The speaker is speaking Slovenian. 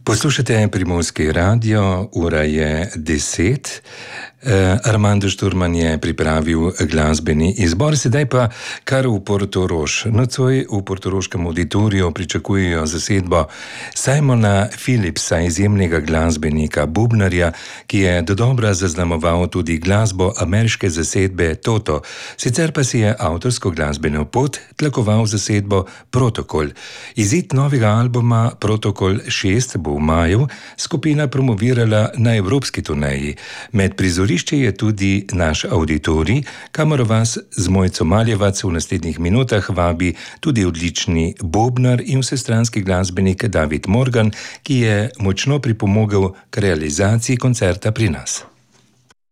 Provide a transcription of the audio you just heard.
Poslušate Primorski radio, ura je 10. Armando Šturman je pripravil glasbeni izbor, sedaj pa kar v Portorož. Nocoj v portoroškem auditoriju pričakujejo zasedbo Simona Phillipsa, izjemnega glasbenika, bubnarja, ki je dodobra zaznamoval tudi glasbo ameriške zasedbe Toto. Sicer pa si je avtorsko glasbeno pot tlakoval zasedbo Protokol. Izid novega albuma Protokol 6 bo v maju skupina promovirala na evropski turneji. Med prizorišči je tudi naš auditorij, kamor vas z Mojco Maljevac v naslednjih minutah vabi tudi odlični bobnar in vsestranski glasbenik David Morgan, ki je močno pripomogel k realizaciji koncerta pri nas.